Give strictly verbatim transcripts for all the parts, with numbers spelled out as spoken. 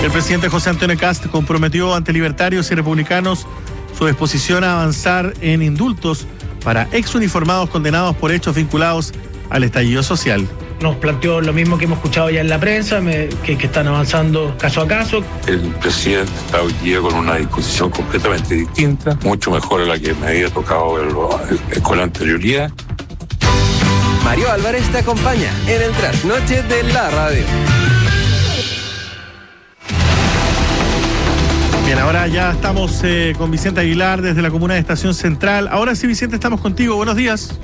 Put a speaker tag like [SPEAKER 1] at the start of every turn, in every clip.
[SPEAKER 1] El presidente José Antonio Kast comprometió ante libertarios y republicanos su disposición a avanzar en indultos para exuniformados condenados por hechos vinculados al estallido social.
[SPEAKER 2] Nos planteó lo mismo que hemos escuchado ya en la prensa, me, que, que están avanzando caso a caso.
[SPEAKER 3] El presidente está hoy día con una disposición completamente distinta, mucho mejor a la que me había tocado verlo con la anterioridad.
[SPEAKER 4] Mario Álvarez te acompaña en el trasnoche de la radio.
[SPEAKER 1] Bien, ahora ya estamos eh, con Vicente Aguilar desde la comuna de Estación Central. Ahora sí, Vicente, estamos contigo. Buenos días.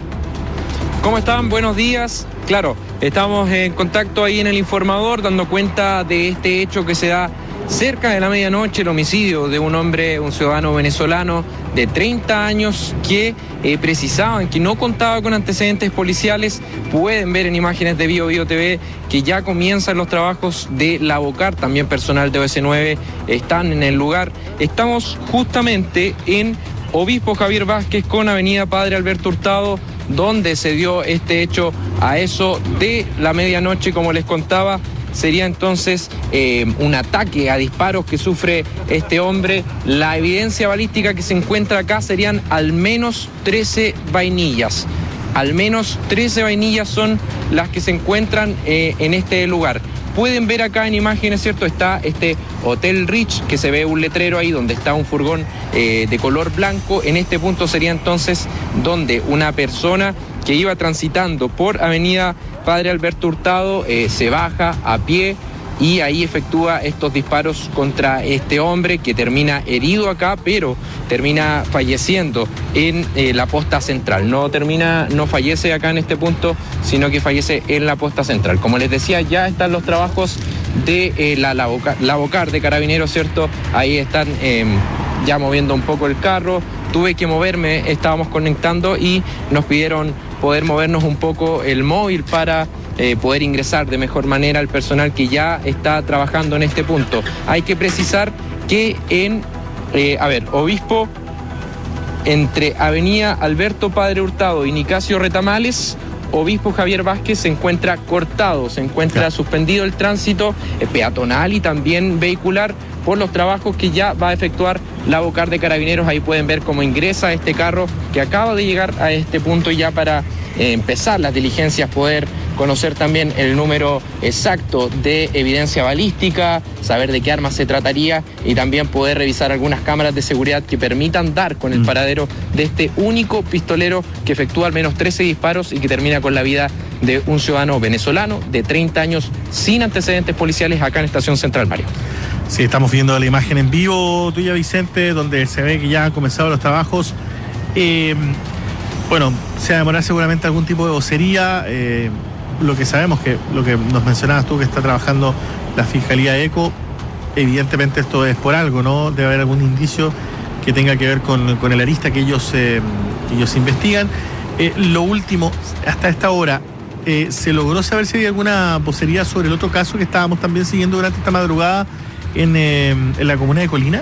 [SPEAKER 5] ¿Cómo están? Buenos días. Claro, estamos en contacto ahí en el informador dando cuenta de este hecho que se da cerca de la medianoche, el homicidio de un hombre, un ciudadano venezolano de treinta años que eh, precisaban que no contaba con antecedentes policiales. Pueden ver en imágenes de Bio Bio T V que ya comienzan los trabajos de la Bocar, también personal de O S nueve están en el lugar. Estamos justamente en Obispo Javier Vázquez con Avenida Padre Alberto Hurtado, donde se dio este hecho a eso de la medianoche, como les contaba. Sería entonces eh, un ataque a disparos que sufre este hombre. La evidencia balística que se encuentra acá serían al menos trece vainillas. Al menos trece vainillas son las que se encuentran eh, en este lugar. Pueden ver acá en imágenes, ¿cierto? Está este Hotel Rich, que se ve un letrero ahí donde está un furgón eh, de color blanco. En este punto sería entonces donde una persona que iba transitando por Avenida Padre Alberto Hurtado eh, se baja a pie y ahí efectúa estos disparos contra este hombre que termina herido acá, pero termina falleciendo en eh, la posta central. No termina, no fallece acá en este punto, sino que fallece en la posta central. Como les decía, ya están los trabajos de eh, la, la, Bocar, la Bocar de Carabineros, ¿cierto? Ahí están eh, ya moviendo un poco el carro. Tuve que moverme, estábamos conectando y nos pidieron poder movernos un poco el móvil para eh, poder ingresar de mejor manera al personal que ya está trabajando en este punto. Hay que precisar que en, eh, a ver, Obispo, entre Avenida Alberto Padre Hurtado y Nicasio Retamales, Obispo Javier Vázquez se encuentra cortado, se encuentra claro. suspendido el tránsito eh, peatonal y también vehicular por los trabajos que ya va a efectuar la Bocar de Carabineros. Ahí pueden ver cómo ingresa este carro que acaba de llegar a este punto ya para eh, empezar las diligencias, poder conocer también el número exacto de evidencia balística, saber de qué armas se trataría y también poder revisar algunas cámaras de seguridad que permitan dar con el paradero de este único pistolero que efectúa al menos trece disparos y que termina con la vida de un ciudadano venezolano de treinta años sin antecedentes policiales acá en Estación Central, Mario.
[SPEAKER 1] Sí, estamos viendo la imagen en vivo tuya, Vicente, donde se ve que ya han comenzado los trabajos. Eh, bueno, se va a demorar seguramente algún tipo de vocería. Eh, lo que sabemos, que lo que nos mencionabas tú, que está trabajando la Fiscalía ECO, evidentemente esto es por algo, ¿no? Debe haber algún indicio que tenga que ver con, con el arista que ellos, eh, que ellos investigan. Eh, lo último, hasta esta hora, eh, ¿se logró saber si hay alguna vocería sobre el otro caso que estábamos también siguiendo durante esta madrugada en, eh, en la comuna de Colina?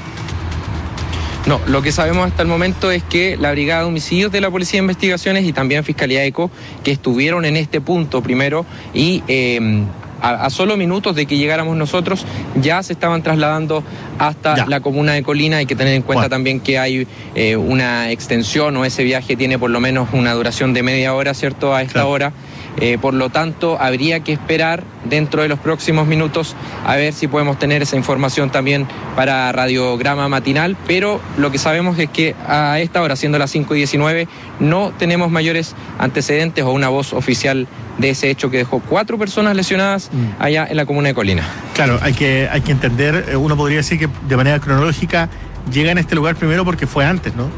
[SPEAKER 5] No, lo que sabemos hasta el momento es que la Brigada de Homicidios de la Policía de Investigaciones y también Fiscalía ECO, que estuvieron en este punto primero y eh, a, a solo minutos de que llegáramos nosotros, ya se estaban trasladando hasta ya. la comuna de Colina. Hay que tener en cuenta bueno. también que hay eh, una extensión, o ese viaje tiene por lo menos una duración de media hora, ¿cierto?, a esta claro. hora. Eh, por lo tanto, habría que esperar dentro de los próximos minutos a ver si podemos tener esa información también para radiograma matinal, pero lo que sabemos es que a esta hora, siendo las cinco y diecinueve, no tenemos mayores antecedentes o una voz oficial de ese hecho que dejó cuatro personas lesionadas mm. allá en la comuna de Colina.
[SPEAKER 1] Claro, hay que, hay que entender, uno podría decir que de manera cronológica llega en este lugar primero porque fue antes, ¿no?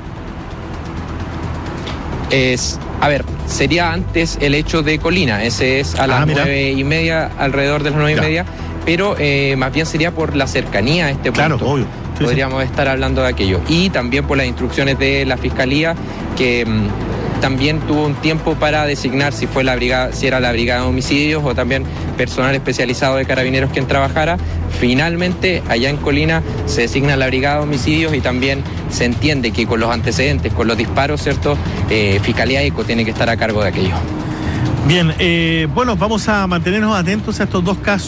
[SPEAKER 5] Es, a ver, sería antes el hecho de Colina, ese es a las ah, nueve y media, alrededor de las nueve y media, pero eh, más bien sería por la cercanía a este punto.
[SPEAKER 1] Claro, obvio. Sí,
[SPEAKER 5] Podríamos sí. estar hablando de aquello. Y también por las instrucciones de la Fiscalía, que mmm, también tuvo un tiempo para designar si fue la brigada, si era la Brigada de Homicidios o también personal especializado de Carabineros quien trabajara. Finalmente, allá en Colina se designa la Brigada de Homicidios y también se entiende que con los antecedentes, con los disparos, ¿cierto?, eh, Fiscalía ECO tiene que estar a cargo de aquello.
[SPEAKER 1] Bien, eh, bueno, vamos a mantenernos atentos a estos dos casos.